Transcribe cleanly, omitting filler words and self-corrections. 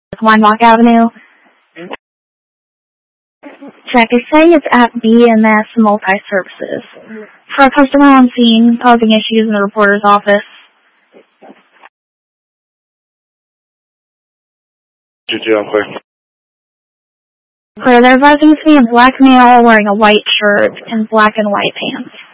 Weinbach Avenue. Check is saying it's at BMS Multi-Services. For a customer on scene causing issues in the reporter's office. I'm clear. Clear, they're advising it's me a black male wearing a white shirt and black and white pants.